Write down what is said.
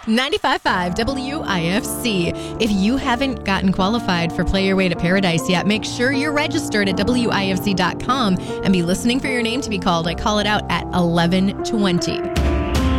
95.5 WIFC. If you haven't gotten qualified for Play Your Way to Paradise yet, make sure you're registered at WIFC.com and be listening for your name to be called. I call it out at 11:20.